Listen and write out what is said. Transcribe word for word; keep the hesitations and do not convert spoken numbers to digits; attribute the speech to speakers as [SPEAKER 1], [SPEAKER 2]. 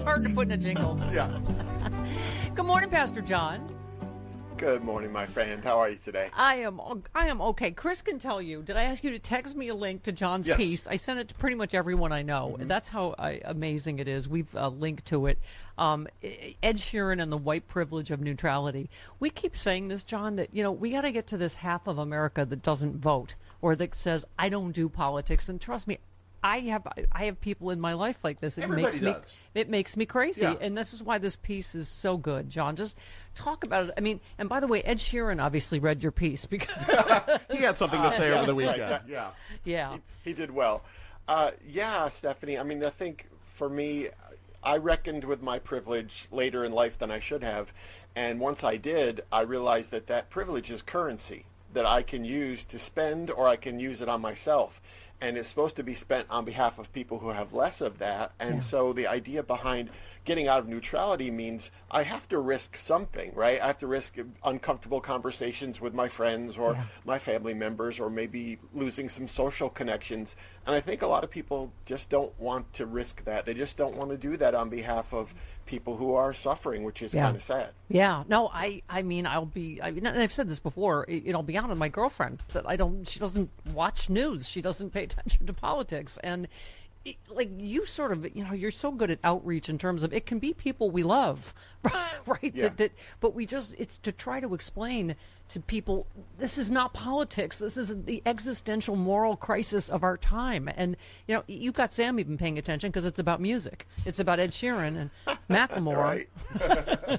[SPEAKER 1] It's hard to put in a jingle.
[SPEAKER 2] Yeah.
[SPEAKER 1] Good morning, Pastor John.
[SPEAKER 2] Good morning, my friend. How are you today?
[SPEAKER 1] I am I am okay. Chris can tell you. Did I ask you to text me a link to John's
[SPEAKER 2] Yes.
[SPEAKER 1] piece? I sent it to pretty much everyone I know.
[SPEAKER 2] Mm-hmm.
[SPEAKER 1] And that's how I, amazing it is. We've uh, linked to it. Um, Ed Sheeran and the white privilege of neutrality. We keep saying this, John, that, you know, we got to get to this half of America that doesn't vote or that says, I don't do politics. And trust me, I have I have people in my life like this. It
[SPEAKER 2] Everybody
[SPEAKER 1] makes me
[SPEAKER 2] does.
[SPEAKER 1] it makes me crazy,
[SPEAKER 2] Yeah.
[SPEAKER 1] and this is why this piece is so good, John. Just talk about it. I mean, and by the way, Ed Sheeran obviously read your piece because
[SPEAKER 3] He had something to say
[SPEAKER 2] yeah,
[SPEAKER 3] over the
[SPEAKER 2] that's right.
[SPEAKER 3] weekend.
[SPEAKER 2] That- yeah.
[SPEAKER 1] yeah,
[SPEAKER 2] He, he did well. Uh, yeah, Stephanie. I mean, I think for me, I reckoned with my privilege later in life than I should have. And once I did, I realized that that privilege is currency that I can use to spend, or I can use it on myself. And it's supposed to be spent on behalf of people who have less of that. And
[SPEAKER 1] Yeah.
[SPEAKER 2] so the idea behind getting out of neutrality means I have to risk something, right? I have to risk uncomfortable conversations with my friends or
[SPEAKER 1] Yeah.
[SPEAKER 2] my family members, or maybe losing some social connections. And I think a lot of people just don't want to risk that. They just don't want to do that on behalf of people who are suffering, which is
[SPEAKER 1] Yeah.
[SPEAKER 2] kind of sad.
[SPEAKER 1] yeah. No, I I mean, I'll be. I mean, and I've said this before. You know, I'll be honest. My girlfriend said I don't. She doesn't watch news. She doesn't pay attention to politics, and. It, like you sort of, you know, you're so good at outreach in terms of it can be people we love, right?
[SPEAKER 2] Yeah.
[SPEAKER 1] That, that, but we just, it's to try to explain to people, this is not politics. This is the existential moral crisis of our time. And, you know, you've got Sam even paying attention because it's about music. It's about Ed Sheeran and Macklemore.
[SPEAKER 2] Right.